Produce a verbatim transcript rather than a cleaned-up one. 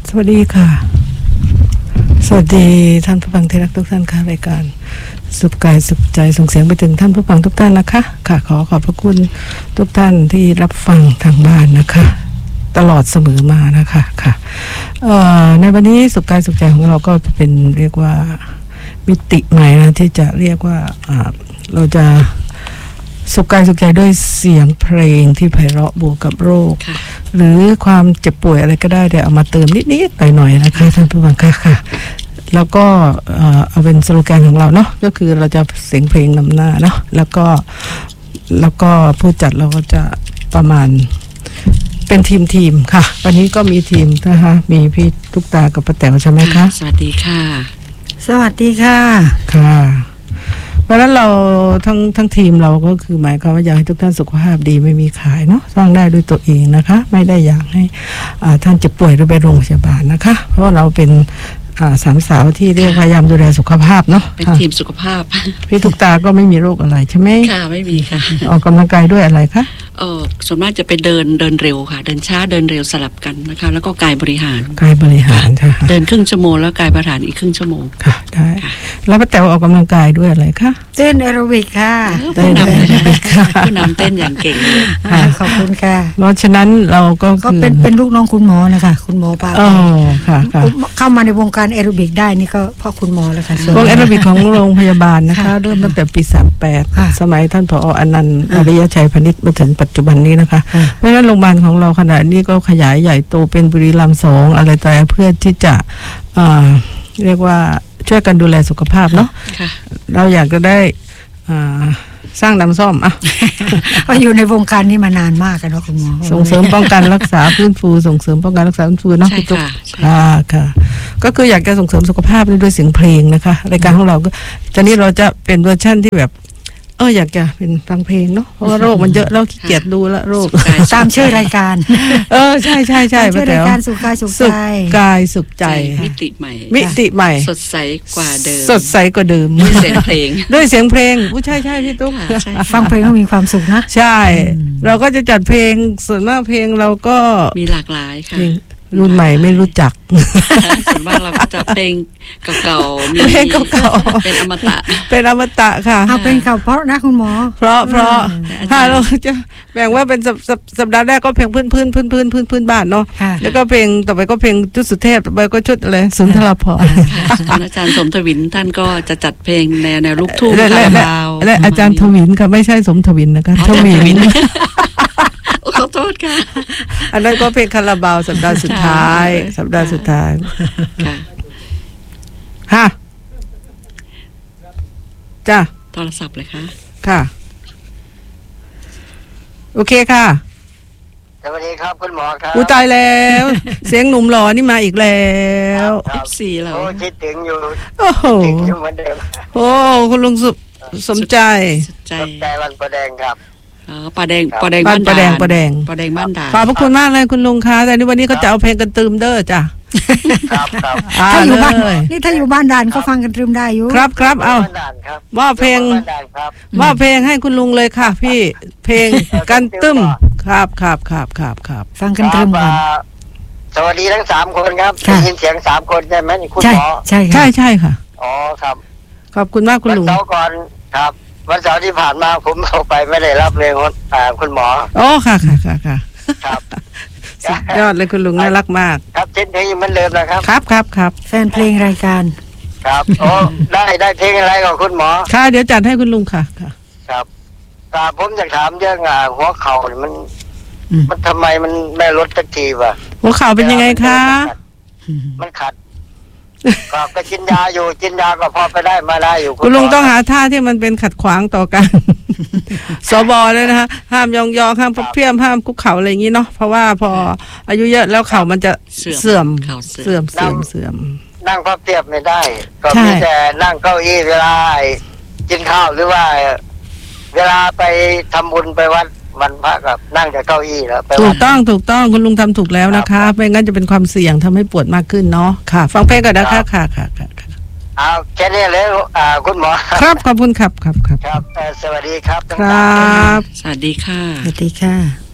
สวัสดีค่ะสวัสดีท่านผู้ฟังที่รักทุกท่านค่ะรายการสุขกายสุขใจส่งเสียงไปถึงท่านผู้ฟังทุกท่านนะคะค่ะขอขอบพระคุณทุกท่านที่รับฟังทางบ้านนะคะตลอดเสมอมานะคะค่ะในวันนี้สุขกายสุขใจของเราก็เป็นเรียกว่ามิติใหม่นะที่จะเรียกว่าเราจะสุขกายสุขใจด้วยเสียงเพลงที่ไพเราะบวกกับโรคหรือความเจ็บป่วยอะไรก็ได้แต่เอามาเติมนิดๆไปหน่อยนะคะท่านผู้ฟังค่ะค่ะแล้วก็เอาเป็นสโลแกนของเราเนาะก็คือเราจะเสียงเพลงนำหน้าเนาะแล้วก็แล้วก็ผู้จัดเราก็จะประมาณเป็นทีมทีมค่ะวันนี้ก็มีทีมนะคะมีพี่ตุ๊กตากับป้าแต๋วใช่ไหมคะสวัสดีค่ะสวัสดีค่ะค่ะเพราะฉะนั้นเราทั้งทั้งทีมเราก็คือหมายความว่าอยากให้ทุกท่านสุขภาพดีไม่มีขายเนาะสร้างได้ด้วยตัวเองนะคะไม่ได้อยากให้ท่านเจ็บป่วยหรือไปโรงพยาบาลนะคะเพราะว่าเราเป็นสามสาวที่เรียกพยายามดูแลสุขภาพเนาะเป็นทีมสุขภาพพี่ตุ๊กตาก็ไม่มีโรคอะไรใช่ไหมค่ะไม่มีค่ะออกกำลังกายด้วยอะไรคะเออส่วนมากจะไปเดินเดินเร็วค่ะเดินช้าเดินเร็วสลับกันนะคะแล้วก็กายบริหารกายบริหารใช่ค่ะเดินครึ่งชั่วโมงแล้วกายบริหารอีกครึ่งชั่วโมงค่ะได้แล้วป้าแต๋วออกกำลังกายด้วยอะไรคะเต้นแอโรบิกค่ะเต้นแอโรบิกค่ะผู้นำเต้นอย่างเก่งขอบคุณค่ะเพราะฉะนั้นเราก็ก็เป็นเป็นลูกน้องคุณหมอนะคะคุณหมอปาอ๋อค่ะเข้ามาในวงการแอโรบิกได้นี่ก็เพราะคุณหมอแล้วค่ะวงแอโรบิกของโรงพยาบาลนะคะเริ่มตั้งแต่ปีสามแปดสมัยท่านผอ.อนันต์อริยชัยพนิชมาถึงปัจจุบันนี้นะคะเพราะฉะนั้นโรงพยาบาลของเราขณะนี้ก็ขยายใหญ่โตเป็นบุรีรัมย์สองอะไรต่างๆเพื่อที่จะเรียกว่าช่วยกันดูแลสุขภาพเนาะเราอยากจะได้สร้างน้ำซ่อมอ่ะก็อยู่ในวงการนี้มานานมากกันเนาะคุณหมอส่งเสริมป้องกันรักษาฟื้นฟูส่งเสริมป้องกันรักษาฟื้นฟูเนาะพี่ตุ๊กค่ะค่ะก็คืออยากจะส่งเสริมสุขภาพด้วยเสียงเพลงนะคะรายการของเราก็ตอนนี้เราจะเป็นเวอร์ชั่นที่แบบเอออยากจะเป็นฟังเพลงเนาะเพราะว่าโรคมันเยอะแล้วขี้เกียจดูละโรคตามชื่อรายการเออใช่ใช่ใช่ชื่อรายการสุขกายสุขใจกายสุขใจมิติใหม่มิติใหม่สดใสกว่าเดิมสดใสกว่าเดิมด้วยเสียงเพลงด้วยเสียงเพลงอู้ใช่ใช่พี่ตุ๊กฟังเพลงก็มีความสุขนะใช่เราก็จะจัดเพลงส่วนมากเพลงเราก็มีหลากหลายค่ะรุ่นใหม่ไม่รู้จักส่วนมากเราก็จะเพลงเก่าๆมีเพลงเก่าๆเป็นอมตะเป็นอมตะค่ะเอาเพลงเก่าเพราะนะคุณหมอเพราะเพราะถ้าเราจะแบ่งว่าเป็นสัปดาห์แรกก็เพลงพื้นพื้นพื้นพื้นพื้นพื้นบ้านเนาะแล้วก็เพลงต่อไปก็เพลงชุดสุเทพต่อไปก็ชุดอะไรสุนทรภรณ์อาจารย์สมทวินท่านก็จะจัดเพลงในแนวลูกทุ่งคาราบาวและอาจารย์ทวินค่ะไม่ใช่สมทวินนะคะทวินขอโทษค่ะอันนั้นก็เพลงคาราบาวสัปดาห์สุดท้ายสัปดาห์สุดท้ายค่ะฮะจ้ะโทรศัพท์เลยค่ะค่ะโอเคค่ะสวัสดีครับคุณหมอครับอู้ตายแล้วเสียงหนุ่มหล่อนี่มาอีกแล้วเอฟ ซี แล้วโอ้คิดถึงอยู่โอ้โหคิดถึงเหมือนเดิมโอ้คุณลุงสุสมใจสมใจวันประแดงครับอ๋อปลาแดงปลาแดงบ้านปลาแดงปลาแดงปลาแดงบ้านด่านขอบพระคุณมากเลยคุณลุงคะแต่ในวันนี้เขาจะเอาเพลงกันตืมเด้อจ้ะครับครับถ้าอยู่บ้านนี่ถ้าอยู่บ้านด่านก็ฟังกันตรึมได้อยู่ครับครับเอาว่าเพลงว่าเพลงให้คุณลุงเลยค่ะพี่เพลงกันตึมครับครับครับครับครับฟังกันตรึมกันสวัสดีทั้งสามคนครับได้ยินเสียงสามคนใช่ไหมคุณหมอใช่ใช่ใช่ค่ะอ๋อครับขอบคุณมากคุณลุงวันเสาร์ก่อนครับวันเสาร์ที่ผ่านมาผมเอาไปไม่ได้รับเลยคุณหมออ๋อค่ะค่ะค่ะค่ะครับสุดยอดเลยคุณลุงน่ารักมากครับเช่นเพลงเหมือนเดิมนะครับครับครับครับแฟนเพลงรายการครับโอ้ได้ได้เพลงอะไรของคุณหมอค่ะเดี๋ยวจัดให้คุณลุงค่ะค่ะครับแต่ผมอยากถามเรื่องหัวเข่ามันมันทำไมมันไม่ลดสักทีวะหัวเข่าเป็นยังไงคะมันขัดก็ก็กินยาอยู่กินยาก็พอไปได้มาได้อยู่คุณลุงต้องหาท่าที่มันเป็นขัดขวางต่อกันสบเลยนะคะห้ามยองยองห้ามพับเพี้ยมห้ามคุกเข่าอะไรอย่างนี้เนาะเพราะว่าพออายุเยอะแล้วเข่ามันจะเสื่อมเสื่อมเสื่อมเสื่อมนั่งพับเพี้ยมไม่ได้ก็มีแต่นั่งเก้าอี้เวลากินข้าวหรือว่าเวลาไปทำบุญไปวัดวันพระกับนั่งจากเก้าอี้แล้วถูกต้องถูกต้องคุณลุงทำถูกแล้วนะคะไม่งั้นจะเป็นความเสี่ยงทำให้ปวดมากขึ้นเนาะค่ะฟังเพลงก่อนนะคะค่ะค่ะค่ะเอาแค่นี้เลยอ่าคุณหมอครับขอบคุณครับครับครับครับสวัสดีครับครับสวัสดีค่ะสวัสดีค่ะ